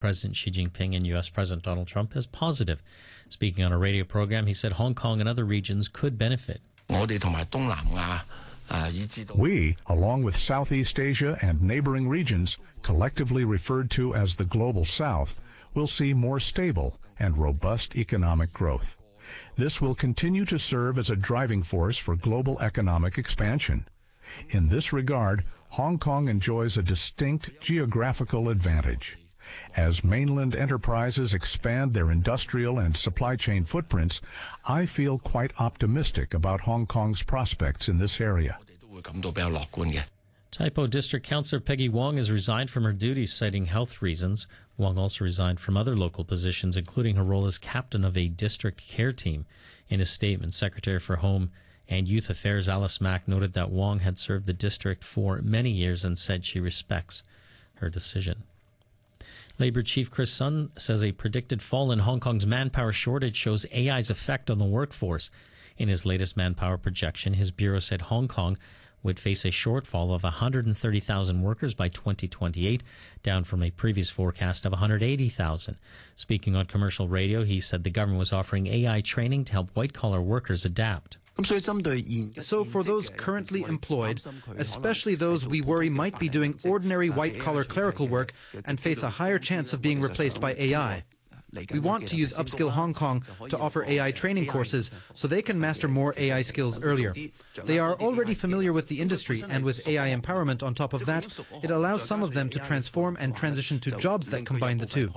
President Xi Jinping and U.S. President Donald Trump as positive. Speaking on a radio program, he said Hong Kong and other regions could benefit. We, along with Southeast Asia and neighboring regions, collectively referred to as the Global South, will see more stable and robust economic growth. This will continue to serve as a driving force for global economic expansion. In this regard, Hong Kong enjoys a distinct geographical advantage. As mainland enterprises expand their industrial and supply chain footprints, I feel quite optimistic about Hong Kong's prospects in this area. Tai Po District Councillor Peggy Wong has resigned from her duties citing health reasons. Wong also resigned from other local positions, including her role as captain of a district care team. In a statement, Secretary for Home and Youth Affairs Alice Mack noted that Wong had served the district for many years and said she respects her decision. Labour Chief Chris Sun says a predicted fall in Hong Kong's manpower shortage shows AI's effect on the workforce. In his latest manpower projection, his bureau said Hong Kong would face a shortfall of 130,000 workers by 2028, down from a previous forecast of 180,000. Speaking on commercial radio, he said the government was offering AI training to help white-collar workers adapt. So for those currently employed, especially those we worry might be doing ordinary white-collar clerical work and face a higher chance of being replaced by AI, we want to use Upskill Hong Kong to offer AI training courses so they can master more AI skills earlier. They are already familiar with the industry, and with AI empowerment on top of that, it allows some of them to transform and transition to jobs that combine the two.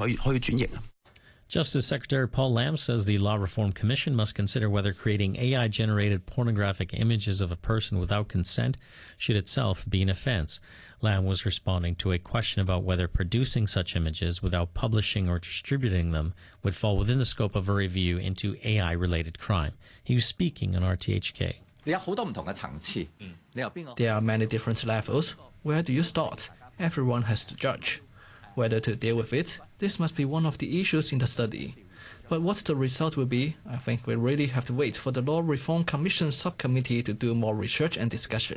Justice Secretary Paul Lam says the Law Reform Commission must consider whether creating AI-generated pornographic images of a person without consent should itself be an offense. Lam was responding to a question about whether producing such images without publishing or distributing them would fall within the scope of a review into AI-related crime. He was speaking on RTHK. There are many different levels. Where do you start? Everyone has to judge. Whether to deal with it, this must be one of the issues in the study. But what the result will be, I think we really have to wait for the Law Reform Commission subcommittee to do more research and discussion.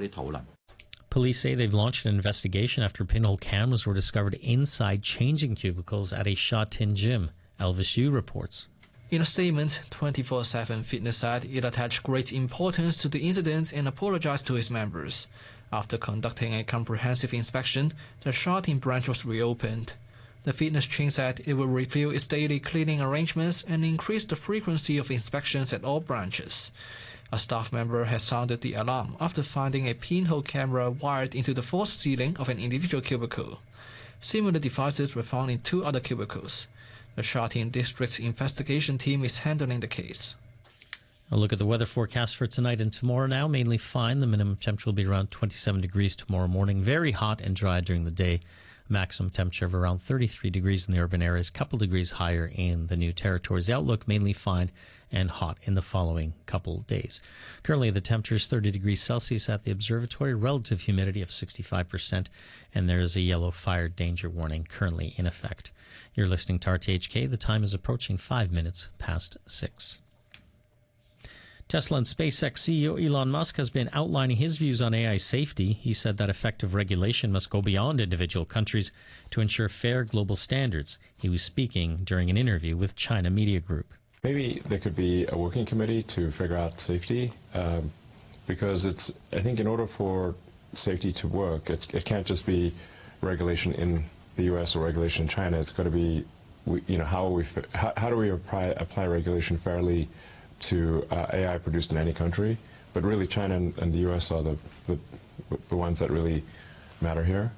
Police say they've launched an investigation after pinhole cameras were discovered inside changing cubicles at a Sha Tin gym. Elvis Yu reports. In a statement, 24/7 Fitness said it attached great importance to the incident and apologized to its members. After conducting a comprehensive inspection, the Sha Tin branch was reopened. The fitness chain said it will review its daily cleaning arrangements and increase the frequency of inspections at all branches. A staff member has sounded the alarm after finding a pinhole camera wired into the false ceiling of an individual cubicle. Similar devices were found in 2 other cubicles. The Sha Tin District's investigation team is handling the case. A look at the weather forecast for tonight and tomorrow now. Mainly fine. The minimum temperature will be around 27 degrees tomorrow morning. Very hot and dry during the day. Maximum temperature of around 33 degrees in the urban areas. A couple degrees higher in the New Territories. The outlook mainly fine and hot in the following couple days. Currently the temperature is 30 degrees Celsius at the observatory. Relative humidity of 65%. And there is a yellow fire danger warning currently in effect. You're listening to RTHK. The time is approaching 5 minutes past 6. Tesla and SpaceX CEO Elon Musk has been outlining his views on AI safety. He said that effective regulation must go beyond individual countries to ensure fair global standards. He was speaking during an interview with China Media Group. Maybe there could be a working committee to figure out safety, because I think in order for safety to work, it can't just be regulation in the U.S. or regulation in China. It's got to be, how do we apply regulation fairly to AI produced in any country, but really China and the U.S. are the ones that really matter here.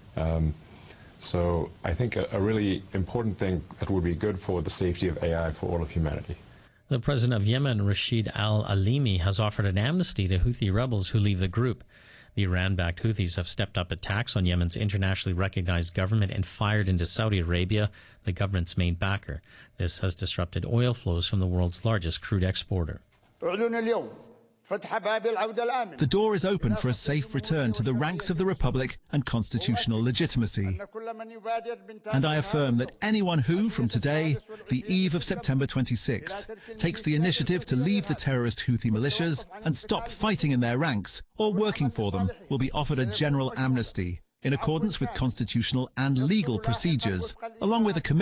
So I think a really important thing that would be good for the safety of AI for all of humanity. The president of Yemen, Rashid al-Alimi, has offered an amnesty to Houthi rebels who leave the group. The Iran-backed Houthis have stepped up attacks on Yemen's internationally recognized government and fired into Saudi Arabia, the government's main backer. This has disrupted oil flows from the world's largest crude exporter. The door is open for a safe return to the ranks of the Republic and constitutional legitimacy. And I affirm that anyone who, from today, the eve of September 26th, takes the initiative to leave the terrorist Houthi militias and stop fighting in their ranks or working for them will be offered a general amnesty, in accordance with constitutional and legal procedures, along with a commitment